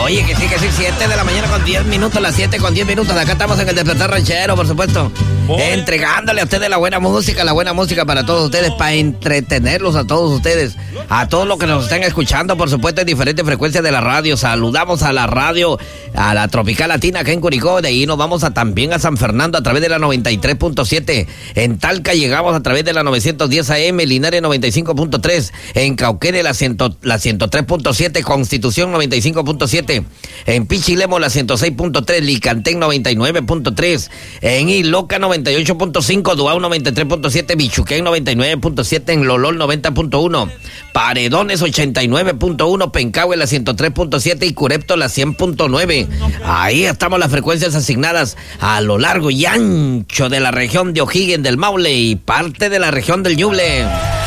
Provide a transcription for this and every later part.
Oye, que sí, 7 de la mañana con 10 minutos, las 7 con 10 minutos. Acá estamos en el Despertar Ranchero, por supuesto. Entregándole a ustedes la buena música para todos ustedes, para entretenerlos a todos ustedes, a todos los que nos están escuchando, por supuesto, en diferentes frecuencias de la radio. Saludamos a la radio, a la Tropical Latina acá en Curicó. De ahí nos vamos también a San Fernando a través de la 93.7. En Talca llegamos a través de la 910 AM, Linares 95.3. En Cauquenes la 103.7, Constitución 95.7. En Pichilemo la 106.3, Licantén 99.3. En Iloca 98.5, Duau 93.7, Bichuquén 99.7, en Lolol 90.1, Paredones 89.1, Pencahue la 103.7 y Curepto la 100.9. Ahí estamos las frecuencias asignadas a lo largo y ancho de la región de O'Higgins, del Maule y parte de la región del Ñuble.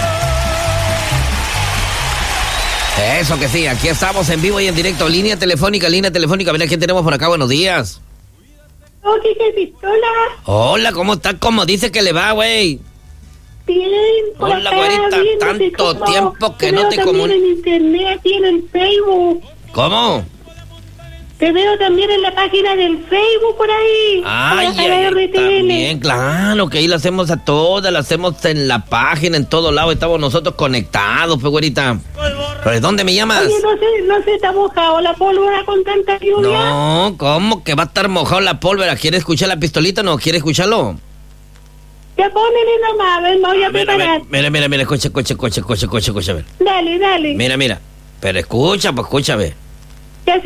Eso que sí, aquí estamos en vivo y en directo. Línea telefónica. Mira, ¿quién tenemos por acá? Buenos días. Oye, Pistola. Hola, ¿cómo está? ¿Cómo dice que le va, güey? Bien. Hola, güerita, tanto tiempo que no te comunico. En internet y en el Facebook. ¿Cómo? Te veo también en la página del Facebook por ahí. También, claro, que ahí lo hacemos a todas, lo hacemos en la página, en todos lados, estamos nosotros conectados, pues, güerita. ¿Pero de dónde me llamas? Oye, no se está mojado la pólvora con tanta lluvia. No, ¿cómo que va a estar mojado la pólvora? ¿Quiere escuchar la pistolita o no? ¿Quiere escucharlo? Ya ponele nomás, a ver, me voy a preparar. Mira, escucha, a ver. Dale. Mira, pero escucha, pues, escúchame.